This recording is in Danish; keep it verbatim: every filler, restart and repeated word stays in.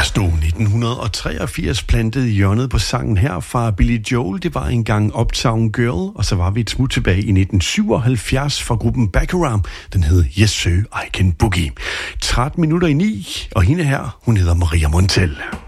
stod nitten treogfirs plantet i hjørnet på sangen her fra Billy Joel. Det var engang Uptown Girl, og så var vi et smut tilbage i nitten syvoghalvfjerds fra gruppen Baccarat. Den hed Yes Sir, I Can Boogie. tretten minutter i ni, og hende her, hun hedder Maria Montell.